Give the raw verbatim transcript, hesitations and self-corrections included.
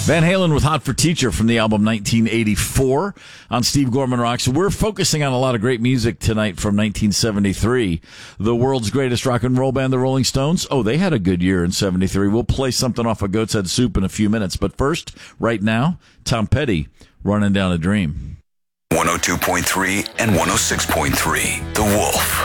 Van Halen with Hot for Teacher from the album nineteen eighty-four on Steve Gorman Rocks. We're focusing on a lot of great music tonight from nineteen seventy-three. The world's greatest rock and roll band, the Rolling Stones. Oh, they had a good year in seventy-three. We'll play something off of Goat's Head Soup in a few minutes. But first, right now, Tom Petty, Running Down a Dream. one oh two point three and one oh six point three, The Wolf.